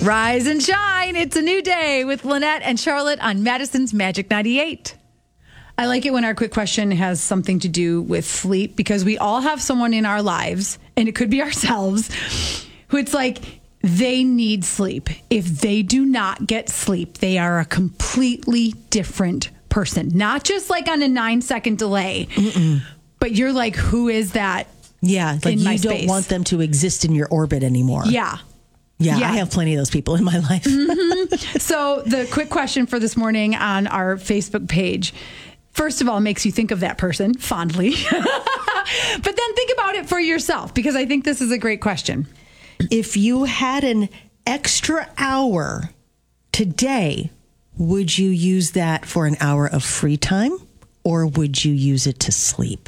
Rise and shine. It's a new day with Lynette and Charlotte on Madison's Magic 98. I like it when our quick question has something to do with sleep because we all have someone in our lives, and it could be ourselves, who it's like they need sleep. If they do not get sleep, they are a completely different person. Not just like on a 9-second delay, but you're like, who is that? Yeah, like you don't want them to exist in your orbit anymore. Yeah. Yeah, I have plenty of those people in my life. So the quick question for this morning on our Facebook page, first of all, makes you think of that person fondly. But then think about it for yourself, because I think this is a great question. If you had an extra hour today, would you use that for an hour of free time, or would you use it to sleep?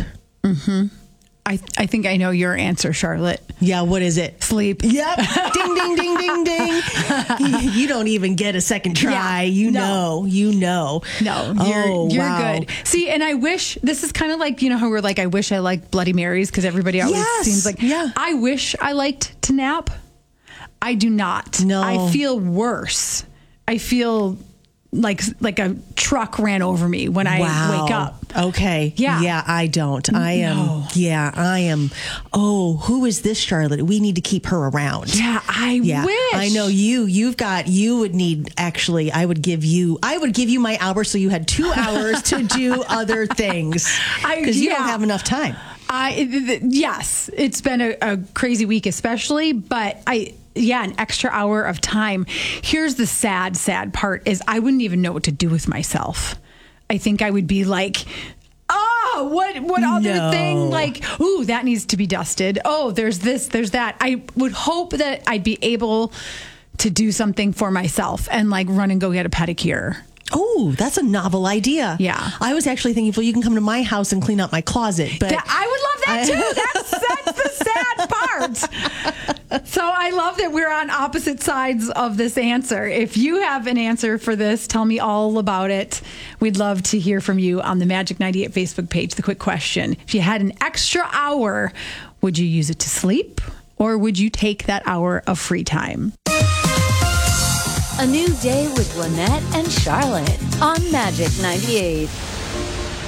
I think I know your answer, Charlotte. Yeah, what is it? Sleep. Yep. Ding, ding, ding, ding, ding. You don't even get a second try. Yeah, No, you're wow. good. See, and I wish, this is kind of like, you know how we're like, I wish I liked Bloody Marys, because everybody always seems like, I wish I liked to nap. I do not. No. I feel worse. I feel like a truck ran over me when I wake up. Okay. Yeah, I don't. I am. Oh, who is this Charlotte? We need to keep her around. Yeah, I wish. I know you would need, actually, I would give you my hour so you had 2 hours to do other things. Because you don't have enough time. Yes, it's been a crazy week, especially, but an extra hour of time. Here's the sad part is I wouldn't even know what to do with myself. I think I would be like, what other thing? Like, ooh, that needs to be dusted. Oh, there's this, there's that. I would hope that I'd be able to do something for myself and like run and go get a pedicure. Oh, that's a novel idea. Yeah. I was actually thinking, well, you can come to my house and clean up my closet. But I would love that too. That's the sad part. So I love that we're on opposite sides of this answer. If you have an answer for this, tell me all about it. We'd love to hear from you on the Magic 98 Facebook page. The quick question: if you had an extra hour, would you use it to sleep, or would you take that hour of free time? A new day with Lynette and Charlotte on Magic 98.